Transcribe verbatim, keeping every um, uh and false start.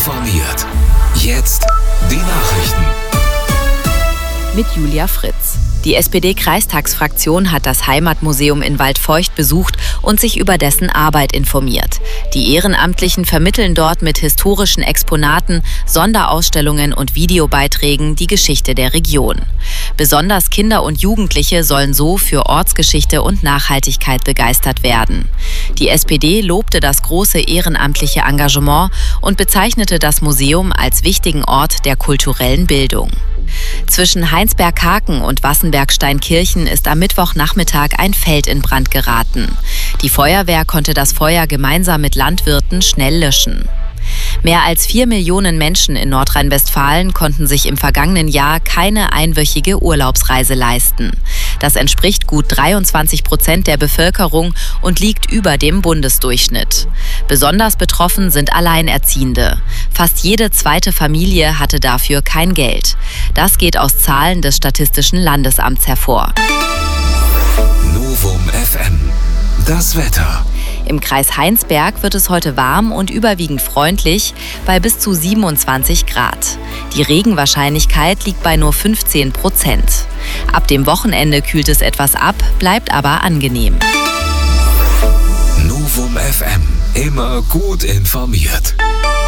informiert. Jetzt die Nachrichten. Mit Julia Fritz. Die S P D-Kreistagsfraktion hat das Heimatmuseum in Waldfeucht besucht und sich über dessen Arbeit informiert. Die Ehrenamtlichen vermitteln dort mit historischen Exponaten, Sonderausstellungen und Videobeiträgen die Geschichte der Region. Besonders Kinder und Jugendliche sollen so für Ortsgeschichte und Nachhaltigkeit begeistert werden. Die S P D lobte das große ehrenamtliche Engagement und bezeichnete das Museum als wichtigen Ort der kulturellen Bildung. Zwischen Heinsberg-Haken und Wassenberg-Steinkirchen ist am Mittwochnachmittag ein Feld in Brand geraten. Die Feuerwehr konnte das Feuer gemeinsam mit Landwirten schnell löschen. Mehr als vier Millionen Menschen in Nordrhein-Westfalen konnten sich im vergangenen Jahr keine einwöchige Urlaubsreise leisten. Das entspricht gut dreiundzwanzig Prozent der Bevölkerung und liegt über dem Bundesdurchschnitt. Besonders betroffen sind Alleinerziehende. Fast jede zweite Familie hatte dafür kein Geld. Das geht aus Zahlen des Statistischen Landesamts hervor. Novum F M. Das Wetter. Im Kreis Heinsberg wird es heute warm und überwiegend freundlich bei bis zu siebenundzwanzig Grad. Die Regenwahrscheinlichkeit liegt bei nur fünfzehn Prozent. Ab dem Wochenende kühlt es etwas ab, bleibt aber angenehm. Novum F M. Immer gut informiert.